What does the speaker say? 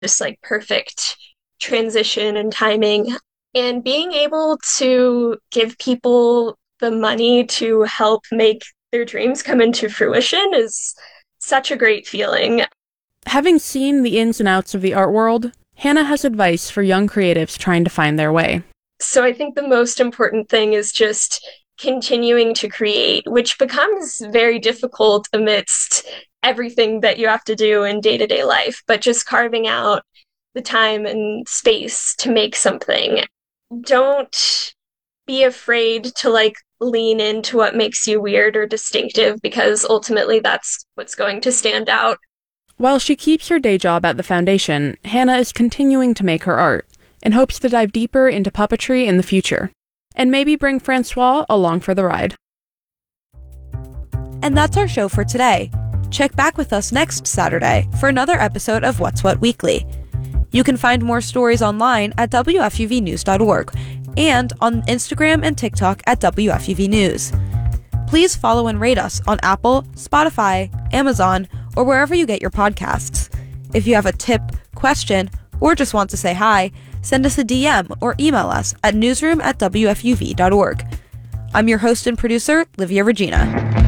just like perfect transition and timing. And being able to give people the money to help make their dreams come into fruition is such a great feeling. Having seen the ins and outs of the art world, Hannah has advice for young creatives trying to find their way. So I think the most important thing is just continuing to create, which becomes very difficult amidst everything that you have to do in day-to-day life, but just carving out the time and space to make something. Don't be afraid to like lean into what makes you weird or distinctive, because ultimately that's what's going to stand out. While she keeps her day job at the foundation, Hannah is continuing to make her art and hopes to dive deeper into puppetry in the future, and maybe bring Francois along for the ride. And that's our show for today. Check back with us next Saturday for another episode of What's What Weekly. You can find more stories online at wfuvnews.org and on Instagram and TikTok at WFUV News. Please follow and rate us on Apple, Spotify, Amazon, or wherever you get your podcasts. If you have a tip, question, or just want to say hi, send us a DM or email us at newsroom@wfuv.org. I'm your host and producer, Livia Regina.